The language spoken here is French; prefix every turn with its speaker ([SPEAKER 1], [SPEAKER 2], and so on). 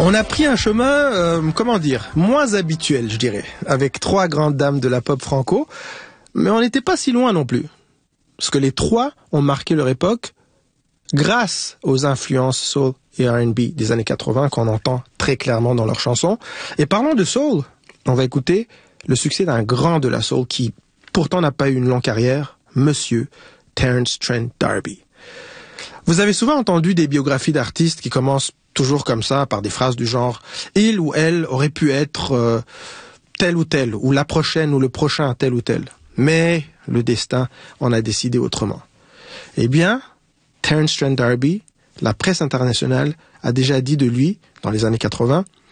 [SPEAKER 1] On a pris un chemin, moins habituel, je dirais, avec trois grandes dames de la pop franco, mais on n'était pas si loin non plus. Parce que les trois ont marqué leur époque grâce aux influences soul et R&B des années 80 qu'on entend très clairement dans leurs chansons. Et parlons de soul, on va écouter le succès d'un grand de la soul qui pourtant n'a pas eu une longue carrière, Monsieur Terence Trent D'Arby. Vous avez souvent entendu des biographies d'artistes qui commencent toujours comme ça, par des phrases du genre « il ou elle aurait pu être tel ou tel, ou la prochaine ou le prochain tel ou tel ». Mais le destin en a décidé autrement. Eh bien, Terence Trent D'Arby, la presse internationale a déjà dit de lui, dans les années 80,